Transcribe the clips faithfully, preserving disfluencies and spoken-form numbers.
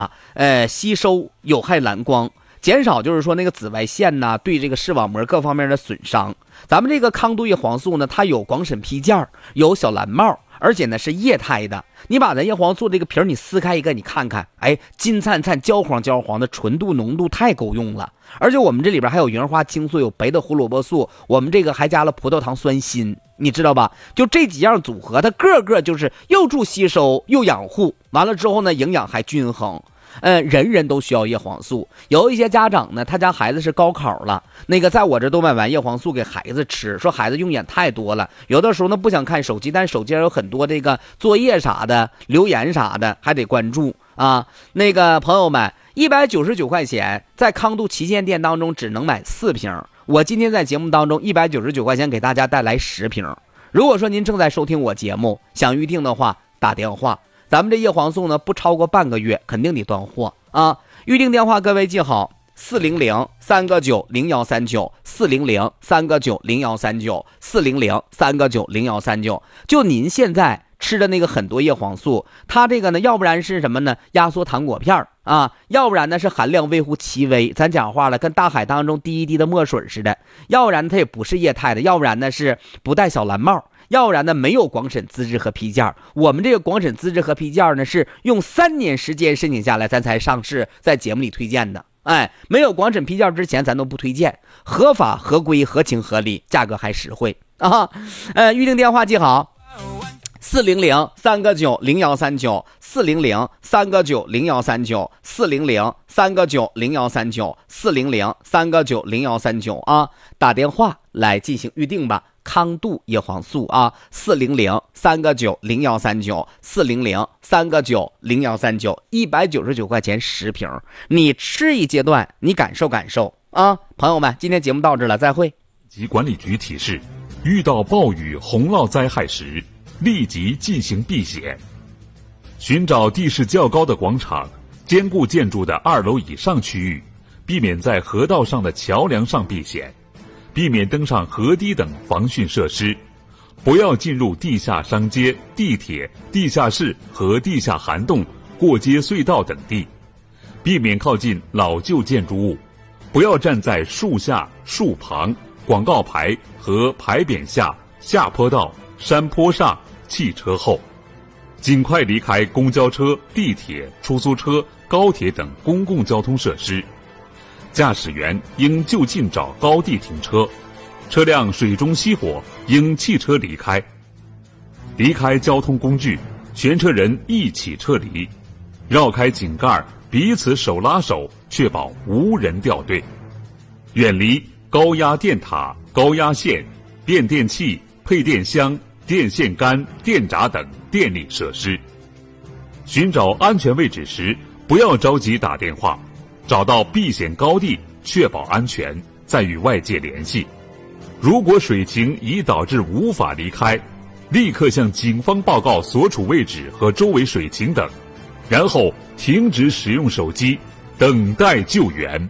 呃，吸收有害蓝光，减少就是说那个紫外线呐对这个视网膜各方面的损伤。咱们这个康度叶黄素呢，它有广审批件，有小蓝帽，而且呢是液态的。你把咱叶黄素这个皮儿你撕开一个，你看看，哎，金灿灿、焦黄焦黄的，纯度浓度太够用了。而且我们这里边还有云花青素，有白的胡萝卜素，我们这个还加了葡萄糖酸锌，你知道吧？就这几样组合，它个个就是又助吸收又养护，完了之后呢，营养还均衡。嗯，人人都需要叶黄素。有一些家长呢，他家孩子是高考了，那个在我这都买完叶黄素给孩子吃，说孩子用眼太多了，有的时候呢不想看手机，但手机上有很多这个作业啥的、留言啥的，还得关注啊。那个朋友们，一百九十九块钱，在康度旗舰店当中只能买四瓶。我今天在节目当中一百九十九块钱给大家带来十瓶。如果说您正在收听我节目，想预定的话，打电话。咱们这叶黄素呢，不超过半个月，肯定得断货啊！预定电话各位记好：四零零三个九零幺三九，四零零三个九零幺三九，四零零三个九零幺三九。就您现在吃的那个很多叶黄素，它这个呢，要不然是什么呢？压缩糖果片啊，要不然呢是含量微乎其微，咱讲话了，跟大海当中滴一滴的墨水似的；要不然它也不是液态的，要不然呢是不带小蓝帽。要不然呢，没有广审资质和批件。我们这个广审资质和批件呢，是用三年时间申请下来，咱才上市，在节目里推荐的。哎，没有广审批件之前，咱都不推荐。合法、合规、合情合理，价格还实惠啊！呃，预定电话记好：四零零三个九零幺三九，四零零三个九零幺三九，四零零三个九零幺三九，四零零三个九零幺三九啊！打电话来进行预定吧。康度叶黄素啊，四零零三个九零幺三九，四零零三个九零幺三九，一百九十九块钱十瓶，你吃一阶段，你感受感受啊！朋友们，今天节目到这了，再会。 及管理局提示：遇到暴雨、洪涝灾害时，立即进行避险，寻找地势较高的广场、坚固建筑的二楼以上区域，避免在河道上的桥梁上避险。避免登上河堤等防汛设施，不要进入地下商街、地铁、地下室和地下涵洞、过街隧道等地，避免靠近老旧建筑物，不要站在树下、树旁、广告牌和牌匾下、下坡道、山坡上、汽车后，尽快离开公交车、地铁、出租车、高铁等公共交通设施。驾驶员应就近找高地停车，车辆水中熄火应弃车离开。离开交通工具，全车人一起撤离，绕开井盖，彼此手拉手，确保无人掉队。远离高压电塔、高压线、变电器、配电箱、电线杆、电闸等电力设施。寻找安全位置时，不要着急打电话，找到避险高地，确保安全，再与外界联系。如果水情已导致无法离开，立刻向警方报告所处位置和周围水情等，然后停止使用手机，等待救援。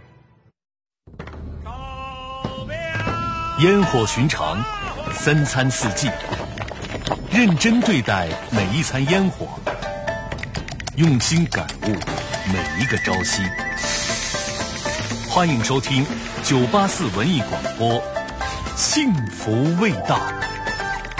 烟火寻常，三餐四季，认真对待每一餐烟火，用心感悟每一个朝夕。欢迎收听九八四文艺广播，幸福味道。